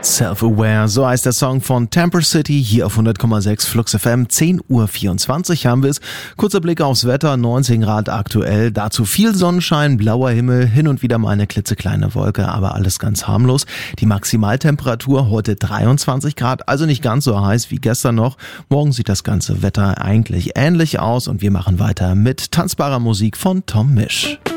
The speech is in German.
Self-Aware, so heißt der Song von Temper City, hier auf 100,6 Flux FM, 10:24 Uhr haben wir es. Kurzer Blick aufs Wetter, 19 Grad aktuell, dazu viel Sonnenschein, blauer Himmel, hin und wieder mal eine klitzekleine Wolke, aber alles ganz harmlos. Die Maximaltemperatur heute 23 Grad, also nicht ganz so heiß wie gestern noch. Morgen sieht das ganze Wetter eigentlich ähnlich aus und wir machen weiter mit tanzbarer Musik von Tom Misch.